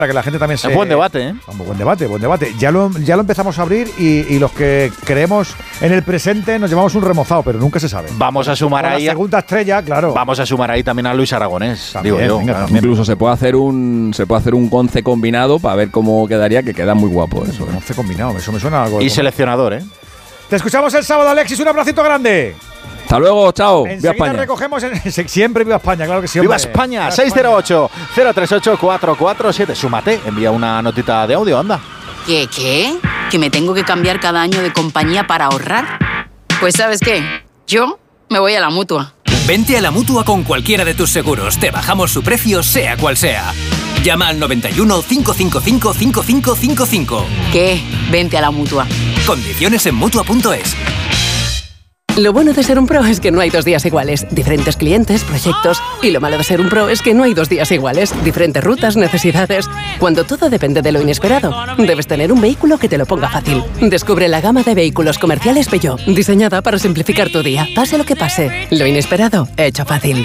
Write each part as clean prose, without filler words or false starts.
Para que la gente también se... Es buen debate, ¿eh? Buen debate. Ya lo empezamos a abrir y los que creemos en el presente nos llevamos un remozado, pero nunca se sabe. Vamos a sumar ahí... La segunda estrella, claro. Vamos a sumar ahí también a Luis Aragonés, también, digo yo. Venga, claro. Incluso se puede hacer un 11 combinado para ver cómo quedaría, que queda muy guapo eso. 11 combinado, eso me suena a algo. Y seleccionador, ¿eh? Te escuchamos el sábado, Alexis, un abracito grande. Hasta luego, chao. Viva Enseguida España. recogemos siempre Viva España, claro que sí. ¡Viva España! 608-038-447. Súmate, envía una notita de audio, anda. ¿Qué? ¿Que me tengo que cambiar cada año de compañía para ahorrar? Pues ¿sabes qué? Yo me voy a la Mutua. Vente a la Mutua con cualquiera de tus seguros. Te bajamos su precio, sea cual sea. Llama al 91 555 5555. ¿Qué? Vente a la Mutua. Condiciones en Mutua.es. Lo bueno de ser un pro es que no hay 2 días iguales. Diferentes clientes, proyectos. Y lo malo de ser un pro es que no hay 2 días iguales. Diferentes rutas, necesidades. Cuando todo depende de lo inesperado, debes tener un vehículo que te lo ponga fácil. Descubre la gama de vehículos comerciales Peugeot, diseñada para simplificar tu día. Pase lo que pase, lo inesperado, hecho fácil.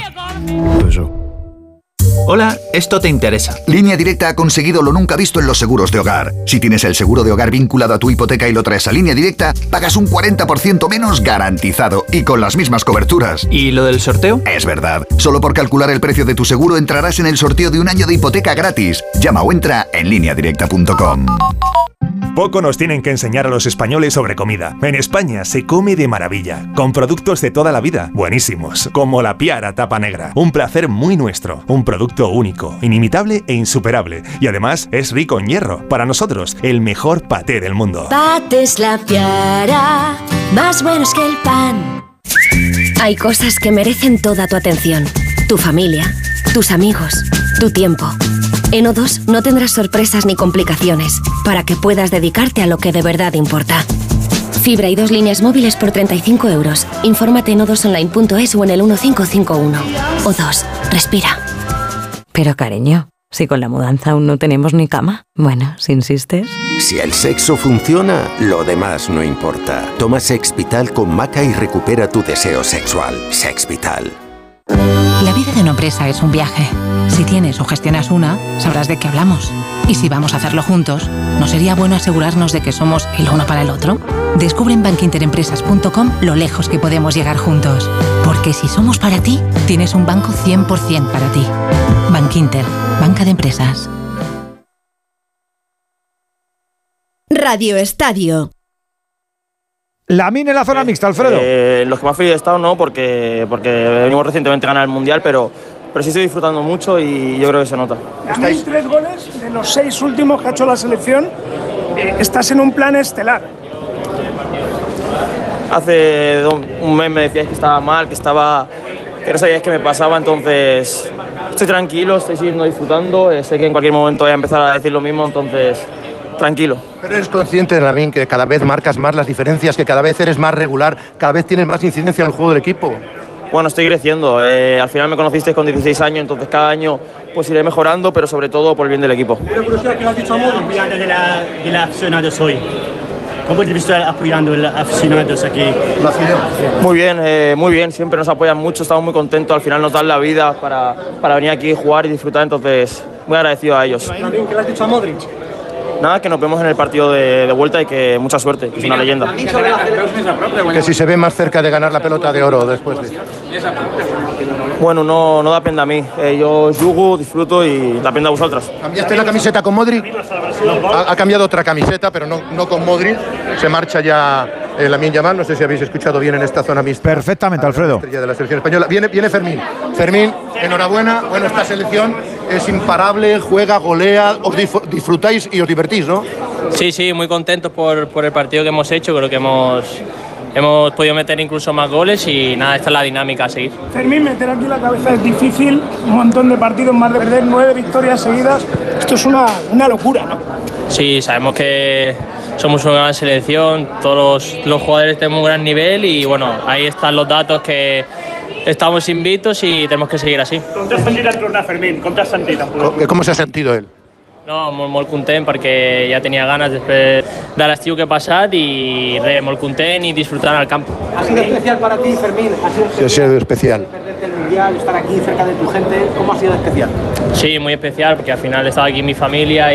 Hola, esto te interesa. Línea Directa ha conseguido lo nunca visto en los seguros de hogar. Si tienes el seguro de hogar vinculado a tu hipoteca y lo traes a Línea Directa, pagas un 40% menos garantizado y con las mismas coberturas. ¿Y lo del sorteo? Es verdad. Solo por calcular el precio de tu seguro entrarás en el sorteo de un año de hipoteca gratis. Llama o entra en lineadirecta.com. Poco nos tienen que enseñar a los españoles sobre comida. En España se come de maravilla, con productos de toda la vida, buenísimos, como la Piara Tapa Negra. Un placer muy nuestro, un producto único, inimitable e insuperable. Y además es rico en hierro. Para nosotros, el mejor paté del mundo. Patés La Piara, más buenos que el pan. Hay cosas que merecen toda tu atención. Tu familia, tus amigos, tu tiempo. En O2 no tendrás sorpresas ni complicaciones para que puedas dedicarte a lo que de verdad importa. Fibra y 2 líneas móviles por 35 €. Infórmate en o2online.es o en el 1551. O2, respira. Pero cariño, si con la mudanza aún no tenemos ni cama. Bueno, si insistes. Si el sexo funciona, lo demás no importa. Toma Sexvital con Maca y recupera tu deseo sexual. Sexvital. La vida de una empresa es un viaje. Si tienes o gestionas una, sabrás de qué hablamos. Y si vamos a hacerlo juntos, ¿no sería bueno asegurarnos de que somos el uno para el otro? Descubre en bankinterempresas.com lo lejos que podemos llegar juntos. Porque si somos para ti, tienes un banco 100% para ti. Bankinter, banca de empresas. Radio Estadio. Lamine en la zona mixta, Alfredo. Los que más feliz he estado no, porque venimos recientemente a ganar el Mundial, pero sí estoy disfrutando mucho y yo creo que se nota. Tenéis 3 goles de los 6 últimos que ha hecho la selección. Estás en un plan estelar. Hace un mes me decíais que estaba mal, que no sabíais qué me pasaba, entonces estoy tranquilo, estoy siguiendo disfrutando. Sé que en cualquier momento voy a empezar a decir lo mismo, entonces tranquilo. Pero eres consciente, Lamine, que cada vez marcas más las diferencias, que cada vez eres más regular, cada vez tienes más incidencia en el juego del equipo. Bueno, estoy creciendo. Al final me conocisteis con 16 años, entonces cada año pues iré mejorando, pero sobre todo por el bien del equipo. Una curiosidad que lo has dicho a modo, hablando de la aficionados hoy. ¿Cómo te has visto apoyando a los aficionados aquí? Muy bien, siempre nos apoyan mucho, estamos muy contentos, al final nos dan la vida para venir aquí, jugar y disfrutar, entonces muy agradecido a ellos. ¿Qué le has dicho a Modric? Nada, que nos vemos en el partido de vuelta y que mucha suerte, que es una leyenda. Que si se ve más cerca de ganar la pelota de oro después de... Bueno, no depende a mí. Yo juego, disfruto y depende a vosotras. ¿Cambiaste la camiseta con Modric? Ha cambiado otra camiseta, pero no con Modric. Se marcha ya Lamine Yamal. No sé si habéis escuchado bien en esta zona mixta. Perfectamente, Alfredo. La estrella de la selección española. Viene Fermín. Fermín, enhorabuena. Bueno, esta selección es imparable, juega, golea. Os disfrutáis y os divertís, ¿no? Sí, muy contentos por el partido que hemos hecho. Creo que hemos podido meter incluso más goles y nada, esta es la dinámica a seguir. Fermín, meter aquí la cabeza es difícil, un montón de partidos más de perder, 9 victorias seguidas, esto es una locura, ¿no? Sí, sabemos que somos una gran selección, todos los jugadores tenemos un gran nivel y bueno, ahí están los datos que estamos invictos y tenemos que seguir así. Com t'has sentit en tornar, Fermín? Com t'has sentit? ¿Cómo se ha sentido él? No, molt content perquè ja tenia ganes després de l'estiu que he passat i res, molt content y disfrutar al campo. ¿Ha sido especial para ti, Fermín? Sí, ha sido especial. Perderte el Mundial, estar aquí cerca de tu gente, ¿cómo ha sido especial? Sí, muy especial porque al final he estado aquí en mi familia